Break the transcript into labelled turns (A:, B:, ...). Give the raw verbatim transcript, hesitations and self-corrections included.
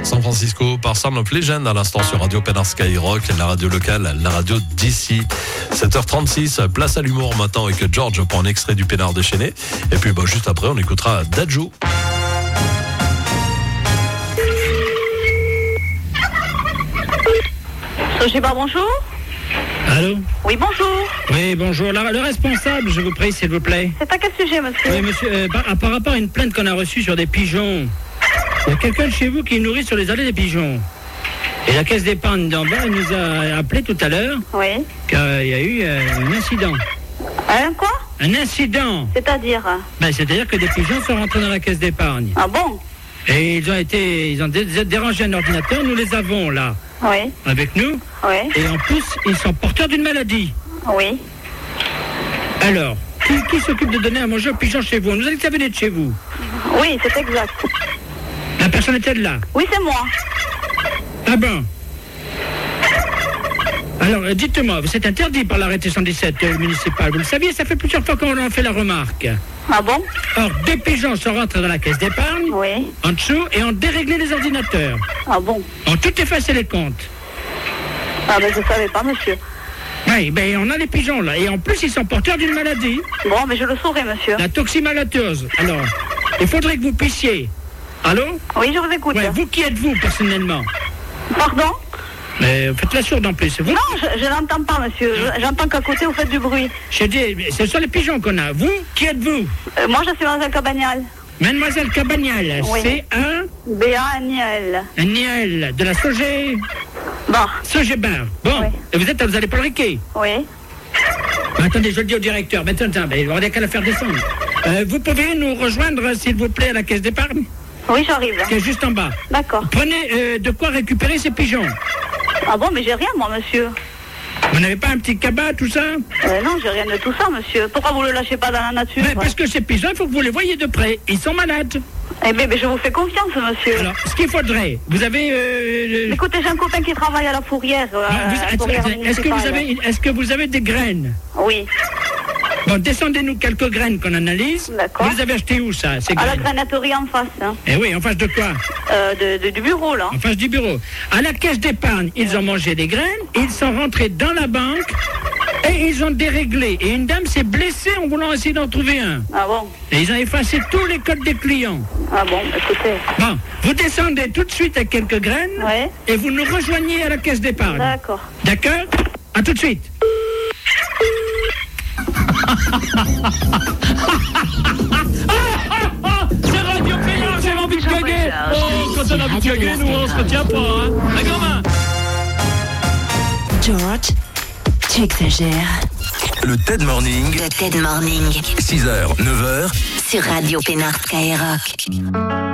A: San Francisco par Sound of Legend à l'instant sur Radio Pénard Skyrock, la radio locale, la radio d'ici. sept heures trente-six, place à l'humour maintenant avec George pour un extrait du Pénard déchaîné. Et puis bah, juste après, on écoutera Dadju.
B: Je sais pas, bonjour.
C: Allô?
B: Oui, bonjour.
C: Oui, bonjour. La- le responsable, je vous prie, s'il vous plaît.
B: C'est à quel sujet, monsieur?
C: Oui, monsieur, euh, par, par rapport à une plainte qu'on a reçue sur des pigeons. Il y a quelqu'un de chez vous qui nourrit sur les allées des pigeons. Et la caisse d'épargne d'en bas nous a appelé tout à l'heure
B: Oui.
C: car il y a eu euh, un incident.
B: Hein, quoi?
C: Un incident?
B: C'est-à-dire?
C: Ben, c'est-à-dire que des pigeons sont rentrés dans la caisse d'épargne.
B: Ah bon?
C: Et ils ont été, ils ont dé- dérangé un ordinateur, nous les avons là,
B: Oui.
C: avec nous.
B: Oui.
C: Et en plus, ils sont porteurs d'une maladie.
B: Oui.
C: Alors, qui, qui s'occupe de donner à manger aux pigeons chez vous? On nous a dit que ça venait de chez vous.
B: Oui, c'est exact.
C: La personne était de là.
B: Oui, c'est moi.
C: Ah bon? Alors, euh, dites-moi, c'est interdit par l'arrêté cent dix-sept euh, municipal. Vous le saviez, ça fait plusieurs fois qu'on en fait la remarque.
B: Ah bon?
C: Or, des pigeons sont rentrés dans la caisse d'épargne,
B: Oui.
C: en dessous, et ont déréglé les ordinateurs.
B: Ah bon?
C: Ont tout effacé les comptes.
B: Ah ben je savais pas, monsieur.
C: Oui, ben on a les pigeons là, et en plus ils sont porteurs d'une maladie,
B: Bon, mais je le saurai, monsieur.
C: la toximalatose. Alors, il faudrait que vous puissiez... Allô?
B: Oui, je vous écoute.
C: Ouais, vous qui êtes-vous personnellement?
B: Pardon?
C: Mais faites la sourde en plus, c'est vous?
B: Non, je, je n'entends pas, monsieur. Je- J'entends qu'à côté, vous faites du bruit.
C: Je dis, ce sont les pigeons qu'on a. Vous, qui êtes-vous?
B: Euh, moi, je suis Mademoiselle Cabagnal.
C: Mademoiselle Cabagnal,
B: Oui.
C: c'est un...
B: B A N I L.
C: Un Niel, de la Sogé...
B: Bon,
C: Sogé-Bar. Bon,
B: Oui.
C: et vous êtes, vous allez pas le riquer.
B: oui.
C: Ben, attendez, je le dis au directeur. Ben, attends, ben, il va qu'à la faire descendre. Euh, vous pouvez nous rejoindre, s'il vous plaît, à la caisse d'épargne,
B: Oui, j'arrive.
C: qui est juste en bas.
B: D'accord.
C: Prenez euh, de quoi récupérer ces pigeons.
B: Ah bon, mais j'ai rien, moi, monsieur.
C: Vous n'avez pas un petit cabas, tout ça?
B: Euh, non, j'ai rien de tout ça, monsieur. Pourquoi vous le lâchez pas dans la nature?
C: Ben, parce que ces pigeons, il faut que vous les voyez de près. Ils sont malades.
B: Eh bien, ben, je vous fais confiance, monsieur.
C: Alors, ce qu'il faudrait, vous avez... euh, le-
B: Écoutez, j'ai un copain qui travaille à la fourrière. euh,
C: Ah, vous-
B: à la fourrière
C: est-ce que vous
B: municipale.
C: avez, est-ce que vous avez des graines?
B: Oui,
C: Bon, descendez-nous quelques graines qu'on analyse.
B: D'accord.
C: Vous les avez achetées où, ça, ces
B: à la
C: graines?
B: granatorie en face. Hein.
C: Eh oui, en face de quoi?
B: Euh, de, de- du bureau, là.
C: En face du bureau. À la caisse d'épargne, ils ont mangé des graines, ils sont rentrés dans la banque et ils ont déréglé. Et une dame s'est blessée en voulant essayer d'en trouver un.
B: Ah bon?
C: Et ils ont effacé tous les codes des clients.
B: Ah bon, écoutez.
C: Bon, vous descendez tout de suite à quelques graines
B: Ouais.
C: et vous nous rejoignez à la caisse d'épargne.
B: D'accord.
C: D'accord? À tout de suite. C'est Radio Pénard, j'ai envie de gagner. Oh, quand on a envie de gagner, nous on se retient pas, hein. La gamin.
D: George, tu exagères.
E: Le Ted Morning,
D: Le Ted Morning
E: six heures, neuf heures.
D: sur Radio Pénard Skyrock.